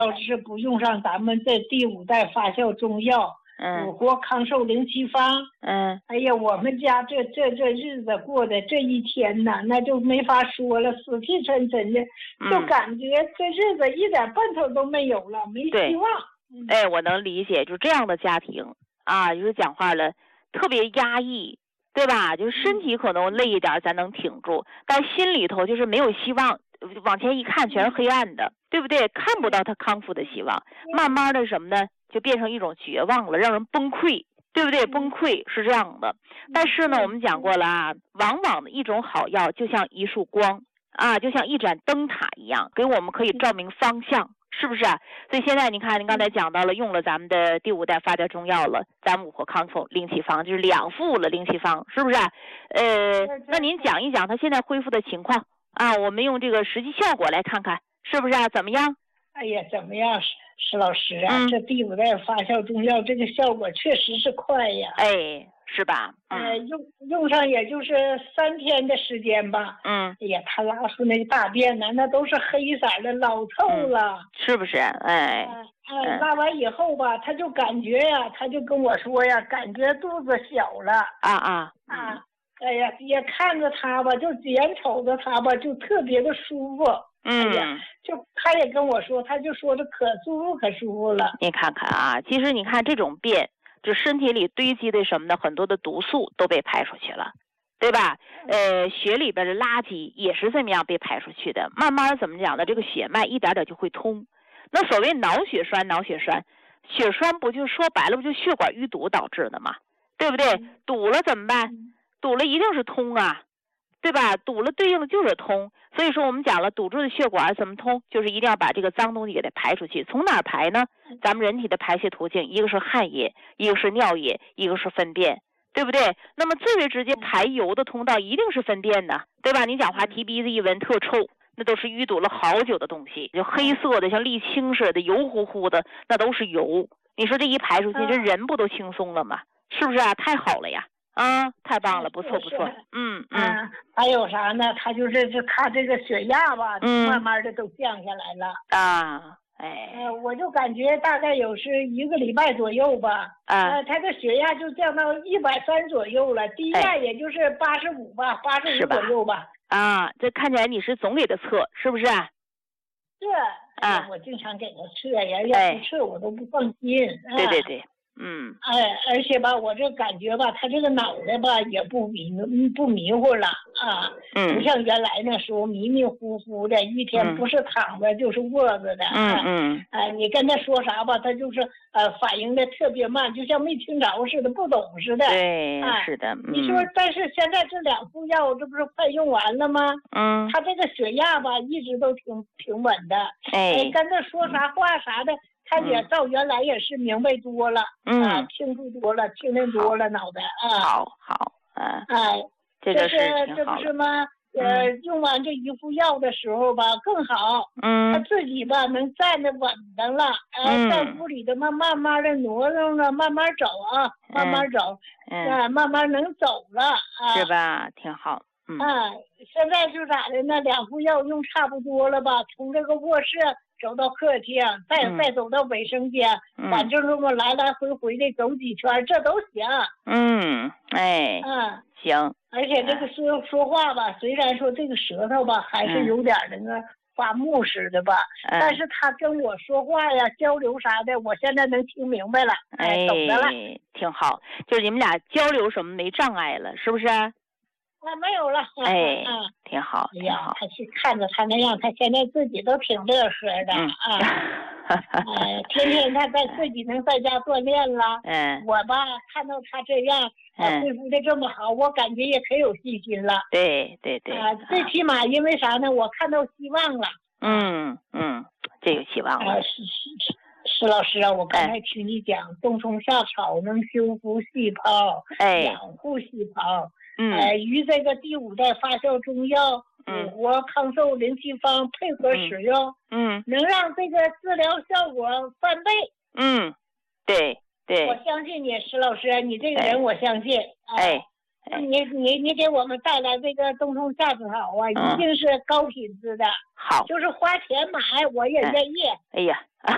要是不用上咱们这第5代发酵中药，五活康寿灵气方，哎呀，我们家这日子过的这一天呐，那就没法说了，死气沉沉的，就感觉这日子一点奔头都没有了，没希望。 哎，我能理解，就这样的家庭啊，就是讲话了，特别压抑，对吧？就是身体可能累一点，咱能挺住，但心里头就是没有希望，往前一看全是黑暗的，对不对？看不到他康复的希望，慢慢的什么呢，就变成一种绝望了，让人崩溃，对不对？崩溃是这样的。但是呢，我们讲过了啊，往往的一种好药就像一束光啊，就像一盏灯塔一样，给我们可以照明方向。是不是啊？所以现在你看，您刚才讲到了，用了咱们的第5代发酵中药了，咱们五活康复灵气方就是2副了灵气方，是不是啊？那您讲一讲他现在恢复的情况啊？我们用这个实际效果来看看，是不是啊？怎么样？ 哎呀，怎么样，石老师啊？这第5代发酵中药这个效果确实是快呀。 哎。是吧？ 用上也就是3天的时间吧。哎呀，他拉出那个大便呢，那都是黑色的，老臭了， 是不是？ 拉完以后吧，他就感觉呀，他就跟我说呀，感觉肚子小了。哎呀，也看着他吧，就眼瞅着他吧，就特别的舒服。哎呀，就他也跟我说，他就说的可舒服了。 你看看啊，其实你看这种便。就身体里堆积的什么的很多的毒素都被排出去了，对吧？血里边的垃圾也是这么样被排出去的。慢慢怎么讲呢？这个血脉一点点就会通。那所谓脑血栓，血栓不就说白了不就血管淤堵导致的吗？对不对？堵了怎么办？堵了一定是通啊，对吧？堵了对应的就是通。所以说我们讲了，堵住的血管怎么通？就是一定要把这个脏东西给它排出去。从哪儿排呢？咱们人体的排泄途径，一个是汗液，一个是尿液，一个是粪便，对不对？那么最为直接排油的通道一定是粪便呢，对吧？你讲话提鼻子一闻特臭，那都是淤堵了好久的东西，就黑色的像沥青似的，油乎乎的，那都是油。你说这一排出去，这人不都轻松了吗？是不是啊？太好了呀！太棒了，不错。 还有啥呢？他就是他这个血压吧，慢慢的都降下来了。我就感觉大概有是1个礼拜左右吧。他的血压就降到130左右了，低压也就是85吧，85左右吧。 这看起来你是总给他测，是不是？ 是。我经常给他测呀，要不测我都不放心。 对。 而且吧，我这感觉吧，他这个脑袋吧也不迷糊了啊，不像原来那时候迷迷糊糊的，一天不是躺着就是卧着的。你跟他说啥吧，他就是反应的特别慢，就像没听着似的，不懂似的。 对，是的。 你说，但是现在这2副药，这不是快用完了吗？他这个血压吧一直都挺稳的。跟他说啥话啥的。他也照原来也是明白多了，清楚多了，清净多了脑袋好，这不是吗？用完这1副药的时候吧更好，他自己吧能站得稳当了，在屋里的慢慢的挪动了，慢慢走啊，慢慢走，慢慢能走了是吧？挺好。 现在就咋的呢？2副药用差不多了吧？从这个卧室走到客厅，再走到卫生间，反正这么来来回回的走几圈，这都行。 行。 而且这个说话吧，虽然说这个舌头吧还是有点那个发木似的吧，但是他跟我说话呀、交流啥的，我现在能听明白了，懂得了。 挺好，就是你们俩交流什么没障碍了，是不是？ 没有了。 挺好。 哎呀，他去看着他那样，他现在自己都挺乐呵的天天他自己能在家锻炼了。我吧看到他这样恢复的这么好，我感觉也可有信心了。 对。 最起码因为啥呢？我看到希望了。 这有希望了。 石老师啊，我刚才听你讲，冬虫夏草能修复细胞，养护细胞。与这个第5代发酵中药五活康寿灵气方配合使用，能让这个治疗效果翻倍。对，我相信你，石老师，你这个人我相信。你给我们带来这个冬虫夏草啊，一定是高品质的。 好， 就是花钱买，我也愿意。 哎呀，